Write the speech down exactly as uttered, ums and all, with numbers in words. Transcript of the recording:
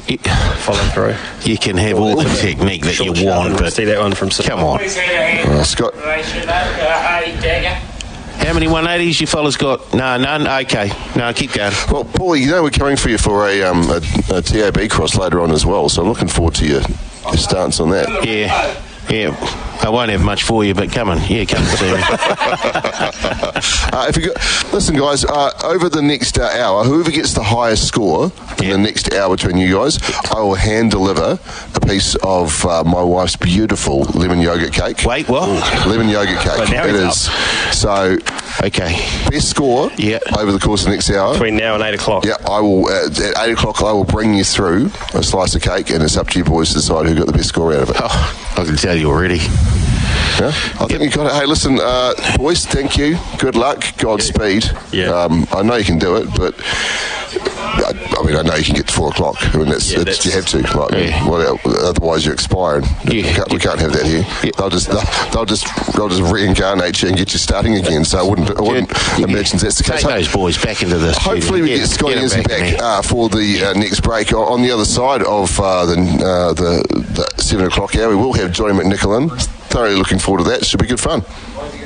you, follow through. You can have all the technique that you want, but see that one from come on. Uh, Scott. How many one eighties you fellas got? No, none? Okay. No, keep going. Well, Paulie, you know we're coming for you for a, um, a, a T A B cross later on as well, so I'm looking forward to your, your stance on that. Yeah. Yeah, I won't have much for you, but come on. Yeah, come and see me. uh, if you go, listen, guys, uh, over the next uh, hour, whoever gets the highest score in yeah. the next hour between you guys, I will hand deliver a piece of uh, my wife's beautiful lemon yogurt cake. Wait, what? Ooh, lemon yogurt cake. Well, now it he's is. So, okay. best score yeah. over the course of the next hour. Between now and eight o'clock. Yeah, I will, uh, at eight o'clock, I will bring you through a slice of cake, and it's up to you boys to decide who got the best score out of it. Oh, I can tell you already. Yeah, I think you got it. Hey, listen, uh, boys, thank you. Good luck. Godspeed. Yeah. Um, I know you can do it, but I, I mean, I know you can get to four o'clock. I mean, that's, Yeah, that's, that's you have to. Like, yeah. what else? Otherwise, you're expiring. Yeah. We, can't, we can't have that here. Yeah. They'll just they'll, they'll just they'll just reincarnate you and get you starting again. So I wouldn't I wouldn't Yeah. imagine that's the case. Take those boys back into the Hopefully we studio. get Scotty them Izzy back in back there. uh, for the uh, next break. On the other side of uh, the, uh, the the seven o'clock hour, we will have Johnny McNicholan. Thoroughly looking forward to that. Should be good fun.